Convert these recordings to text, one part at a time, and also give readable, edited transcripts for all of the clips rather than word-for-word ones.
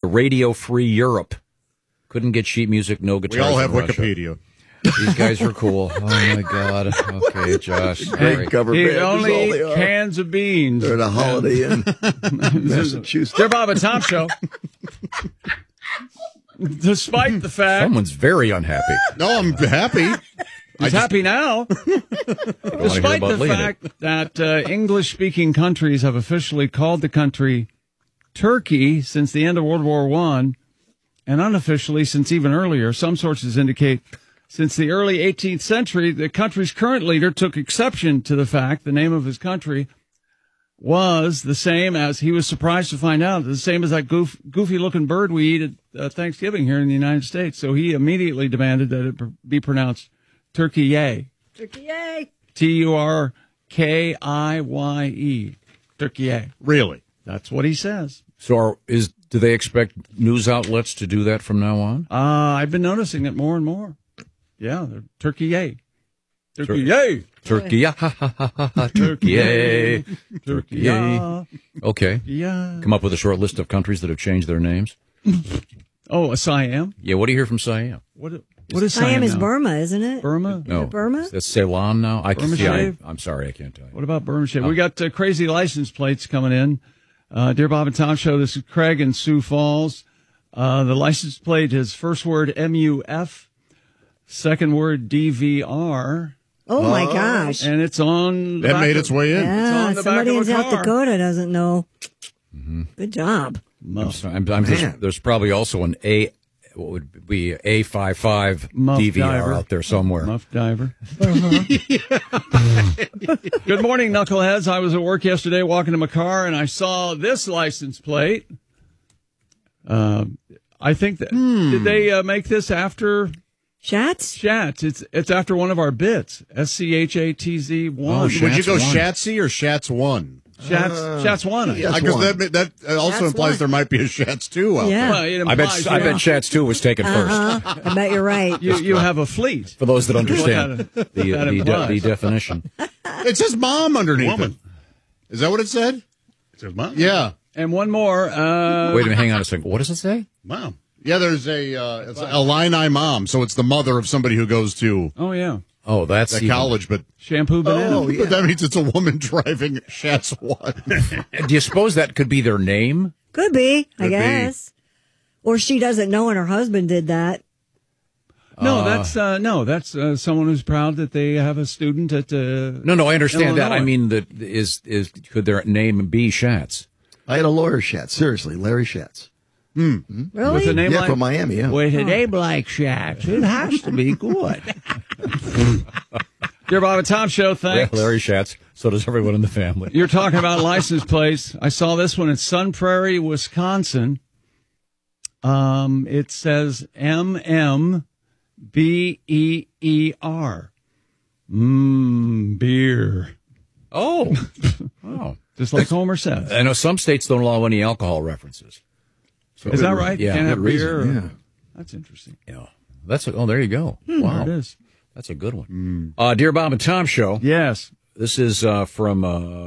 Radio Free Europe. Couldn't get sheet music, no guitars. We all have in Russia. Wikipedia. These guys are cool. Oh, my God. Okay, Josh. Great cover band. Only cans of beans. They're at a Holiday Inn, Massachusetts. Dear Bob and Tom Show. Despite the fact... Someone's very unhappy. No, I'm happy. He's happy now. Despite the fact that English-speaking countries have officially called the country Turkey since the end of World War I, and unofficially since even earlier, some sources indicate since the early 18th century, the country's current leader took exception to the fact the name of his country was the same as, he was surprised to find out, the same as that goofy-looking bird we eat at Thanksgiving here in the United States. So he immediately demanded that it be pronounced Turkey-yay. Turkey-yay. Turkeye. Turkey-yay. Really? That's what he says. So do they expect news outlets to do that from now on? I've been noticing it more and more. Yeah, they're Turkey-yay. Turkey-yay. Turkey-yay. Turkey-yay. Turkey-yay. Okay. Yeah. Come up with a short list of countries that have changed their names. Oh, Siam? Yeah, what do you hear from Siam? What is Siam Siam is now? Burma, isn't it? Burma? No. Burma? That's Ceylon now? Burma shave? I'm sorry, I can't tell you. What about Burma shave? We got crazy license plates coming in. Dear Bob and Tom Show, this is Craig in Sioux Falls. The license plate is first word MUF, second word DVR. Oh, my gosh. And it's on... That made its way in. Yeah, somebody in South car. Dakota doesn't know. Mm-hmm. Good job. There's probably also an what would be A55 Muff DVR diver. out there somewhere. Muff diver. Good morning, knuckleheads. I was at work yesterday walking to my car, and I saw this license plate. I think that... Did they make this after... Shats? Shats. It's after one of our bits. SCHATZ1. Oh, Would you go Shats one. Shatsy or Shats 1 Shats 1. Yeah, because that also Shats implies one. there might be a Shats 2 out Yeah. Well, it I implies, bet Shats 2 was taken first. I bet you're right. you have a fleet. For those that understand That the definition. there. It says mom underneath it. Is that what it said? It says mom? Yeah. And one more. Wait a minute, hang on a second. What does it say? Mom. Yeah, there's it's a Illini mom, so it's the mother of somebody who goes to Oh, yeah. Oh, that's that even- college, but Shampoo banana. but that means it's a woman driving Shats 1. Do you suppose that could be their name? Could be, I Could be. guess. Or she doesn't know and her husband did that. No, that's someone who's proud that they have a student at. No, I understand that. I Illinois. mean, that could their name be Shats? I had a lawyer, Schatz. Seriously, Larry Schatz. Really? With a name Yeah, like from Miami, yeah. with a name like Shats, it has to be good. Dear Bob and Tom Show, thanks. Larry Schatz. So does everyone in the family. You're talking about license plates. I saw this one in Sun Prairie, Wisconsin. It says MMBEER. Beer. Oh. Just like Homer says. I know some states don't allow any alcohol references. So Is that right? Yeah. Can't have Good reason, beer. yeah. That's interesting. Yeah. There you go. Wow. There it is. That's a good one. Dear Bob and Tom Show. Yes. This is from,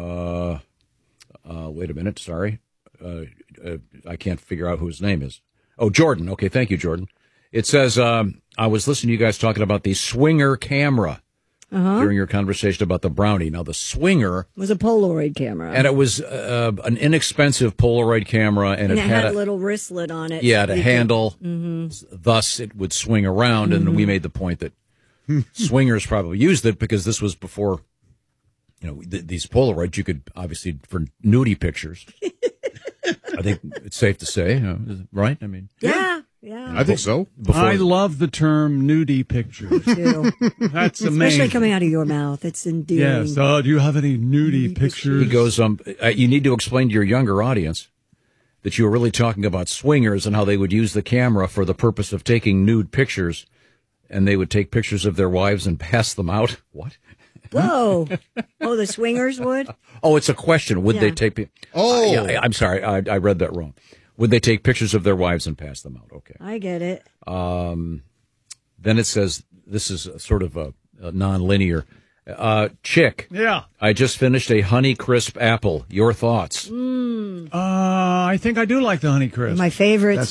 wait a minute, sorry. I can't figure out who his name is. Oh, Jordan. Okay, thank you, Jordan. It says, I was listening to you guys talking about the Swinger camera during your conversation about the Brownie. Now, the Swinger... It was a Polaroid camera. And it was an inexpensive Polaroid camera, and it had a a little wristlet on it. Yeah, the handle. Mm-hmm. Thus, it would swing around, and we made the point that swingers probably used it because this was before, these Polaroids, you could obviously, for nudie pictures. I think it's safe to say, right? I mean, Yeah. I think so. I love the term nudie pictures. Too. That's Especially amazing. coming out of your mouth. It's endearing. Yes. Do you have any nudie pictures? He goes, you need to explain to your younger audience that you were really talking about swingers and how they would use the camera for the purpose of taking nude pictures, and they would take pictures of their wives and pass them out. What? Whoa. Oh, the swingers would? Oh, it's a question. Would they Yeah. take... Oh. Yeah, I'm sorry. I read that wrong. Would they take pictures of their wives and pass them out? Okay. I get it. Then it says, this is sort of a non-linear. Chick. Yeah. I just finished a Honey Crisp apple. Your thoughts? I think I do like the Honey Crisp. My favorites.